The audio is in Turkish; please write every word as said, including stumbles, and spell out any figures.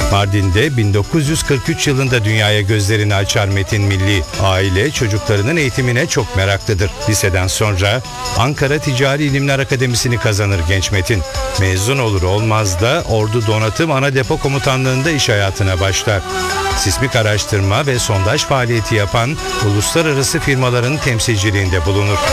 Mardin'de bin dokuz yüz kırk üç yılında dünyaya gözlerini açar Metin Milli. Aile çocuklarının eğitimine çok meraklıdır. Liseden sonra Ankara Ticari İlimler Akademisi'ni kazanır genç Metin. Mezun olur olmaz da Ordu Donatım Ana Depo Komutanlığı'nda iş hayatına başlar. Sismik araştırma ve sondaj faaliyeti yapan uluslararası firmaların temsilciliğinde bulunur.